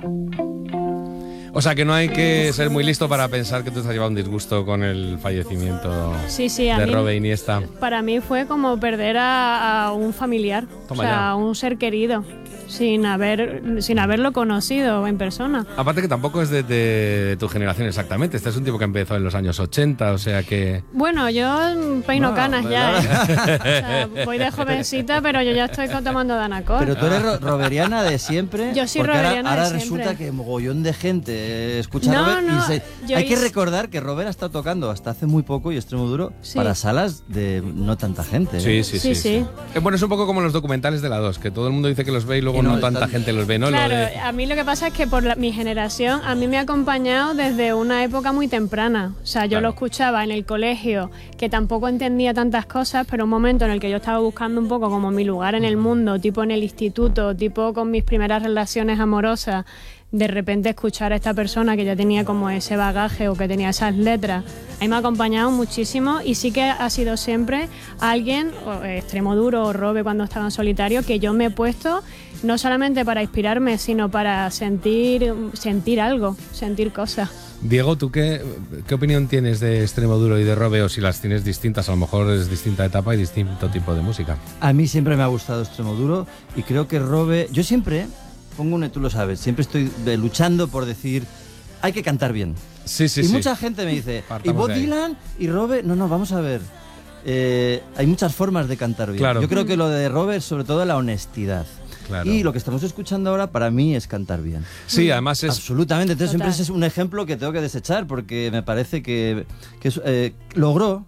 O sea, que no hay que ser muy listo para pensar que tú te has llevado un disgusto con el fallecimiento de Robe Iniesta. Para mí fue como perder a un familiar, Toma o sea, ya. a un ser querido, sin haberlo conocido en persona. Aparte que tampoco es de tu generación exactamente. Este es un tipo que empezó en los años 80, o sea que... Bueno, yo peino canas ya, ¿eh? O sea, voy de jovencita, pero yo ya estoy tomando Danacol. Pero tú eres roberiana de siempre. Yo soy porque roberiana ahora de siempre. resulta que mogollón de gente escucha No, Robert no, hay que recordar que Robert ha estado tocando hasta hace muy poco y Extremoduro para salas de no tanta gente. Sí. Bueno, es un poco como los documentales de la 2, que todo el mundo dice que los ve y luego no tanta gente los ve, ¿no? Claro, a mí lo que pasa es que por mi generación, a mí me ha acompañado desde una época muy temprana. O sea, yo lo escuchaba en el colegio, que tampoco entendía tantas cosas, pero un momento en el que yo estaba buscando un poco como mi lugar en el mundo, tipo en el instituto, tipo con mis primeras relaciones amorosas, de repente escuchar a esta persona que ya tenía como ese bagaje o que tenía esas letras, a mí me ha acompañado muchísimo y sí que ha sido siempre alguien, Extremoduro o Robe cuando estaba en solitario, que yo me he puesto no solamente para inspirarme, sino para sentir algo, sentir cosas. Diego, ¿tú qué opinión tienes de Extremoduro y de Robe? O si las tienes distintas, a lo mejor es distinta etapa y distinto tipo de música. A mí siempre me ha gustado Extremoduro y creo que Robe... Yo siempre... tú lo sabes, siempre estoy luchando por decir, hay que cantar bien. Sí. Y mucha gente me dice, ¿y Bob Dylan y Robe? No, vamos a ver. Hay muchas formas de cantar bien. Claro. Yo creo que lo de Robe es sobre todo la honestidad. Claro. Y lo que estamos escuchando ahora para mí es cantar bien. Sí, además es... Absolutamente, entonces siempre es un ejemplo que tengo que desechar porque me parece que logró,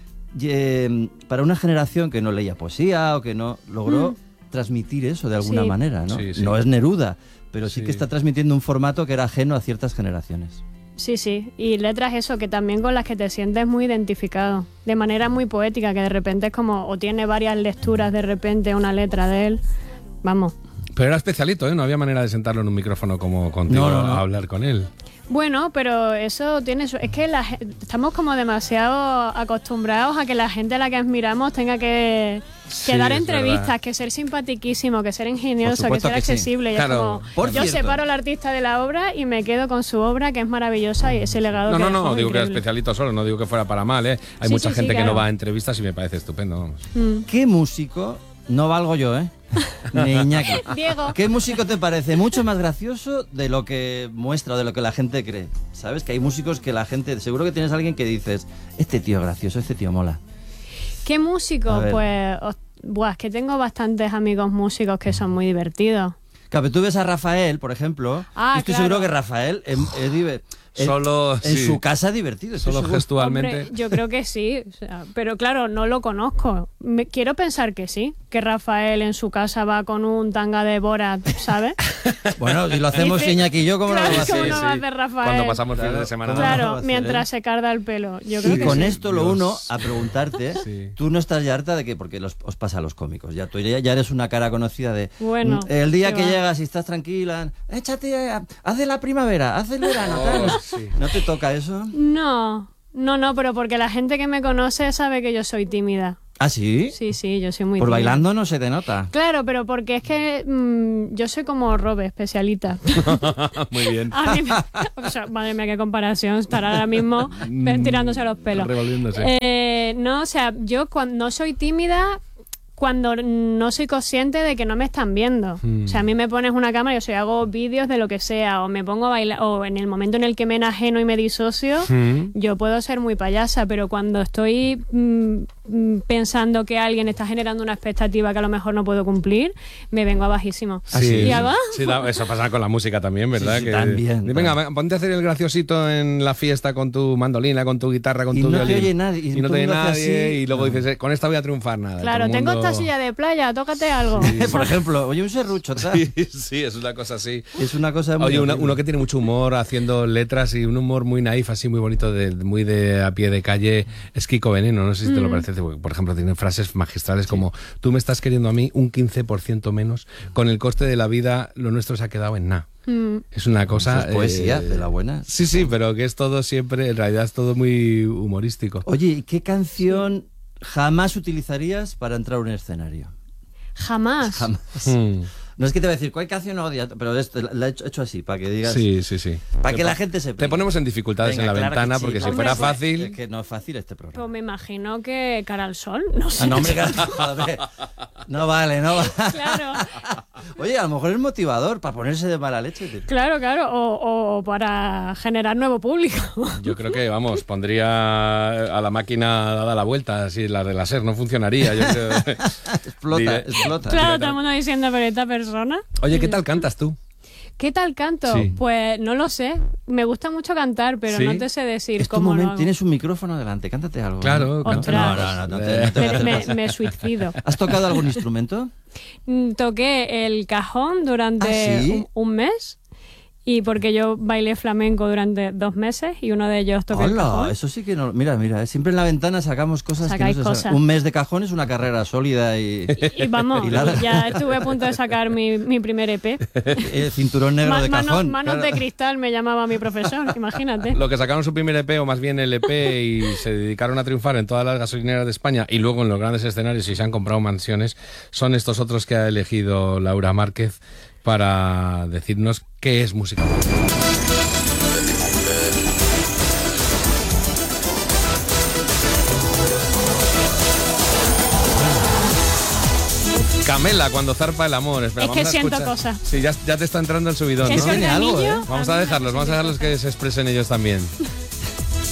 para una generación que no leía poesía o que no logró... transmitir eso de alguna manera, ¿no? Sí. No es Neruda, pero sí que está transmitiendo un formato que era ajeno a ciertas generaciones. Sí, y letras eso, que también con las que te sientes muy identificado, de manera muy poética, que de repente es como, o tiene varias lecturas de repente una letra de él, vamos. Pero era especialito, ¿eh? No había manera de sentarlo en un micrófono como contigo a hablar con él. Bueno, pero eso tiene... Es que estamos como demasiado acostumbrados a que la gente a la que admiramos tenga que dar entrevistas, que ser simpatiquísimo, que ser ingenioso, que ser accesible. Y claro. Es como, yo separo al artista de la obra y me quedo con su obra, que es maravillosa y ese legado que No, digo increíble. que era especialito solo, no digo que fuera para mal, ¿eh? Hay mucha gente que no va a entrevistas y me parece estupendo. Vamos. ¿Qué músico, no valgo yo, ni Iñaki, Diego, qué músico te parece mucho más gracioso de lo que muestra o de lo que la gente cree? ¿Sabes? Que hay músicos que la gente... Seguro que tienes a alguien que dices, este tío es gracioso, este tío mola. ¿qué músico? Pues... es que tengo bastantes amigos músicos que son muy divertidos. Claro, pero tú ves a Rafael, por ejemplo, y estoy seguro que Rafael solo en su casa divertido. Solo gestualmente. Hombre, yo creo que sí, o sea, pero claro, no lo conozco. Quiero pensar que sí, que Rafael en su casa va con un tanga de Borat, ¿sabes? Bueno, si lo hacemos Iñaki y yo, ¿cómo claro, lo vamos a ¿cómo hacer? no va a hacer Rafael? Cuando pasamos fines de semana. Claro, mientras se carda el pelo. Yo creo Y que con sí. esto lo uno a preguntarte, tú no estás ya harta de que, porque os pasa a los cómicos, ya tú ya eres una cara conocida de, bueno, el día que llegas y estás tranquila, échate, haz de la primavera, haz el verano, tal. ¿No te toca eso? No, pero porque la gente que me conoce sabe que yo soy tímida. ¿Ah, sí? Sí, yo soy muy Por tímida. bailando no se te nota. Claro, pero porque es que yo soy como Robe, especialita. Muy bien. A mí o sea, madre mía, qué comparación, estar ahora mismo tirándose los pelos. Revolviéndose. No, o sea, yo cuando no soy tímida, cuando no soy consciente de que no me están viendo. O sea, a mí me pones una cámara y yo hago vídeos de lo que sea, o me pongo a bailar, o en el momento en el que me enajeno y me disocio, yo puedo ser muy payasa, pero cuando estoy pensando que alguien está generando una expectativa que a lo mejor no puedo cumplir, me vengo a bajísimo. Sí, y hago, sí, eso pasa con la música también, ¿verdad? Sí, también. Venga, ponte a hacer el graciosito en la fiesta con tu mandolina, con tu guitarra, con tu violín. Y no te oye nadie. Y no te oye nadie, y luego dices, con esta voy a triunfar, nada. claro, tengo esta silla de playa, tócate algo. Por ejemplo, oye, un serrucho, tal. Sí, es una cosa así. Es una cosa muy... Oye, uno que tiene mucho humor haciendo letras y un humor muy naif, así muy bonito, muy de a pie de calle, es Kiko Veneno, no sé si te lo parece. Por ejemplo, tiene frases magistrales como, tú me estás queriendo a mí un 15% menos, con el coste de la vida lo nuestro se ha quedado en nada. Es una cosa... Eso es poesía, de la buena. Sí, pero que es todo siempre, en realidad es todo muy humorístico. Oye, ¿y qué canción jamás utilizarías para entrar a un escenario? Jamás. No es que te voy a decir, ¿cuál canción odias? Pero la he hecho así, para que digas... Sí. Para que la gente se... Te ponemos en dificultades en la ventana, porque si fuera fácil... Es que no es fácil este programa. Pues me imagino que Cara al Sol, no sé. No, hombre, joder. No vale. Claro. Oye, a lo mejor es motivador para ponerse de mala leche. Tío. Claro, o para generar nuevo público. Yo creo que, vamos, pondría a la máquina dada la vuelta, así la de láser no funcionaría. Yo creo. Explota. Claro, todo el mundo diciendo, pero esta persona... Oye, ¿qué tal cantas tú? ¿Qué tal canto? Sí. Pues no lo sé. Me gusta mucho cantar, pero ¿Sí? no te sé decir Es tu cómo momento, lo hago. tienes un micrófono delante, cántate algo. Claro, ¿no? Ostras. No te Me suicido. ¿Has tocado algún instrumento? Toqué el cajón durante ¿Ah, sí? un mes. Y porque yo bailé flamenco durante 2 meses y uno de ellos toqué el Hola, cajón. eso sí que no. Mira, siempre en la ventana sacamos cosas que no Sacáis se cosas. saben. Un mes de cajón es una carrera sólida y Y vamos, Y nada. ya estuve a punto de sacar mi primer EP. el cinturón negro de cajón. Manos claro. de cristal me llamaba mi profesor, imagínate. Lo que sacaron su primer EP, o más bien el EP, y se dedicaron a triunfar en todas las gasolineras de España y luego en los grandes escenarios y se han comprado mansiones, son estos otros que ha elegido Laura Márquez para decirnos qué es música. Camela, cuando zarpa el amor. Espera, Es que vamos a siento escuchar. cosas. Sí, ya te está entrando el subidón, Que ¿no? ese Tiene algo, organillo, ¿eh? Vamos a dejarlos que se expresen ellos también.